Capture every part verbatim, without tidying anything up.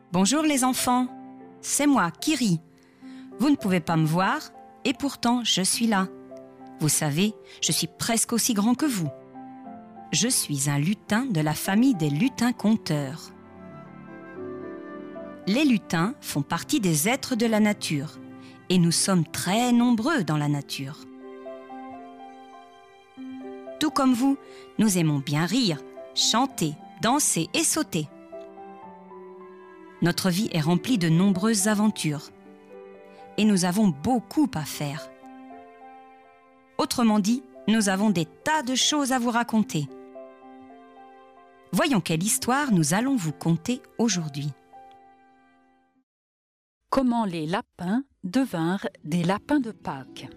Bonjour les enfants, c'est moi, Kiri. Vous ne pouvez pas me voir et pourtant je suis là. Vous savez, je suis presque aussi grand que vous. Je suis un lutin de la famille des lutins-conteurs. Les lutins font partie des êtres de la nature et nous sommes très nombreux dans la nature. Tout comme vous, nous aimons bien rire, chanter, danser et sauter. Notre vie est remplie de nombreuses aventures et nous avons beaucoup à faire. Autrement dit, nous avons des tas de choses à vous raconter. Voyons quelle histoire nous allons vous conter aujourd'hui. Comment les lapins devinrent des lapins de Pâques.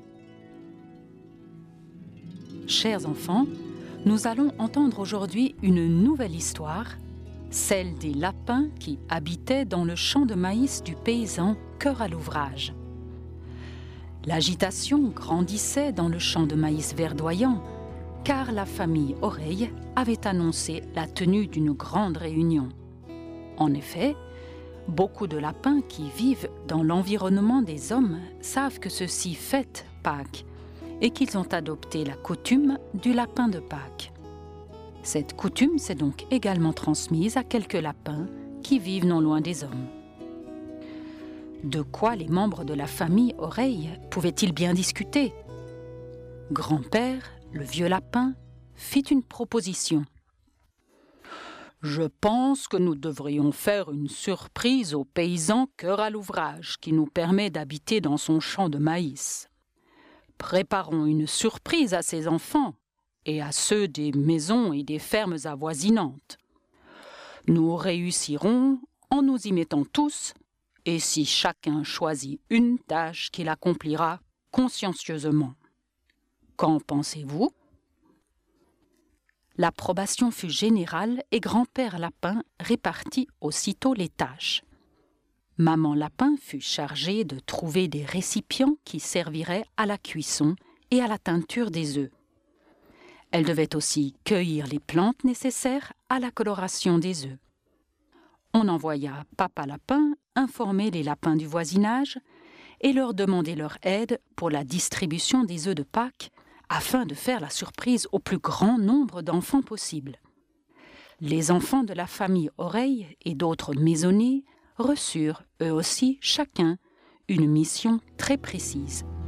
Chers enfants, nous allons entendre aujourd'hui une nouvelle histoire, celle des lapins qui habitaient dans le champ de maïs du paysan cœur à l'ouvrage. L'agitation grandissait dans le champ de maïs verdoyant, car la famille Oreille avait annoncé la tenue d'une grande réunion. En effet, beaucoup de lapins qui vivent dans l'environnement des hommes savent que ceux-ci fêtent Pâques et qu'ils ont adopté la coutume du lapin de Pâques. Cette coutume s'est donc également transmise à quelques lapins qui vivent non loin des hommes. De quoi les membres de la famille Oreille pouvaient-ils bien discuter? Grand-père, le vieux lapin, fit une proposition. « Je pense que nous devrions faire une surprise au paysan cœur à l'ouvrage qui nous permet d'habiter dans son champ de maïs. Préparons une surprise à ses enfants et à ceux des maisons et des fermes avoisinantes. Nous réussirons en nous y mettant tous, et si chacun choisit une tâche qu'il accomplira consciencieusement. Qu'en pensez-vous » L'approbation fut générale et grand-père Lapin répartit aussitôt les tâches. Maman Lapin fut chargée de trouver des récipients qui serviraient à la cuisson et à la teinture des œufs. Elle devait aussi cueillir les plantes nécessaires à la coloration des œufs. On envoya Papa Lapin informer les lapins du voisinage et leur demander leur aide pour la distribution des œufs de Pâques afin de faire la surprise au plus grand nombre d'enfants possible. Les enfants de la famille Oreille et d'autres maisonnés reçurent eux aussi chacun une mission très précise.